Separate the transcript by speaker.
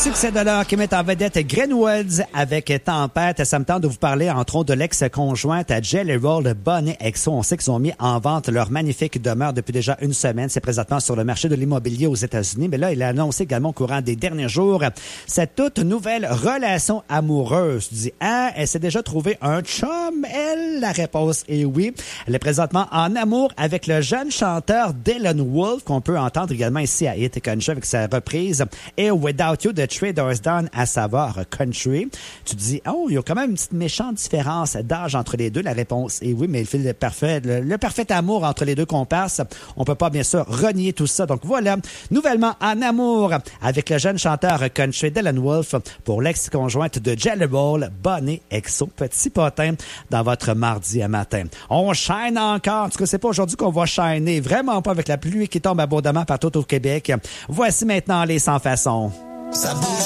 Speaker 1: succès de l'heure qui met en vedette Greenwoods avec Tempête. Ça me tente de vous parler, entre autres, de l'ex-conjointe à Jelly Roll, Bonnie XO. On sait qu'ils ont mis en vente leur magnifique demeure depuis déjà une semaine. C'est présentement sur le marché de l'immobilier aux États-Unis. Mais là, il a annoncé également au courant des derniers jours cette toute nouvelle relation amoureuse. Tu dis, ah, elle s'est déjà trouvé un chum, elle? La réponse est oui. Elle est présentement en amour avec le jeune chanteur Dylan Wolf, qu'on peut entendre également ici à Hit Country avec sa reprise et Without You de Traders Down à savoir country. Tu te dis, oh, il y a quand même une petite méchante différence d'âge entre les deux. La réponse est oui, mais il fait le parfait amour entre les deux comparses. On peut pas bien sûr renier tout ça. Donc voilà, nouvellement en amour avec le jeune chanteur country Dylan Wolf pour l'ex-conjointe de Jelly Roll, Bonnie XO. Petit potin dans votre mardi à matin. On shine encore. En tout cas, c'est pas aujourd'hui qu'on va shiner. Vraiment pas avec la pluie qui tombe abondamment partout au Québec. Voici maintenant les Sans Façons.
Speaker 2: Ça bouge